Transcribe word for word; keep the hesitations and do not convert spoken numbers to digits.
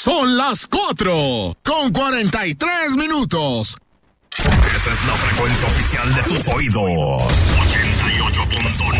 Son las cuatro con cuarenta y tres minutos. Esta es la frecuencia oficial de tus oídos. ochenta y ocho punto nueve.